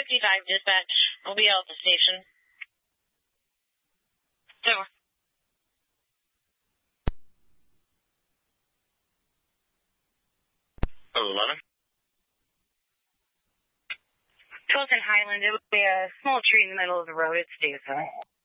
55 dispatch. I'll be out at the station. Over. 11. 12th and Highland. It would be a small tree in the middle of the road. It's daytime.